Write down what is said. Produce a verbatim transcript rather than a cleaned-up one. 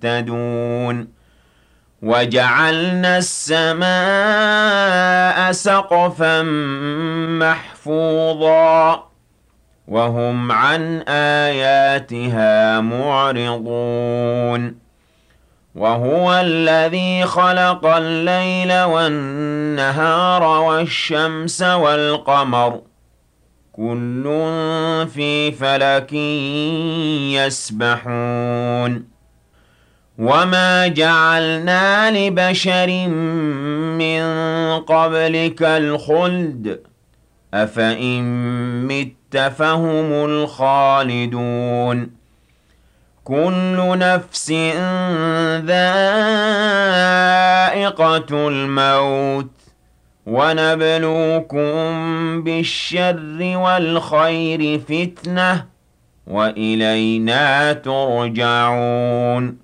يهتدون وجعلنا السماء سقفا محفوظا وهم عن آياتها معرضون وهو الذي خلق الليل والنهار والشمس والقمر كل في فلك يسبحون وما جعلنا لبشر من قبلك الخلد أفإن مت فهم الخالدون كل نفس ذائقة الموت ونبلوكم بالشر والخير فتنة وإلينا ترجعون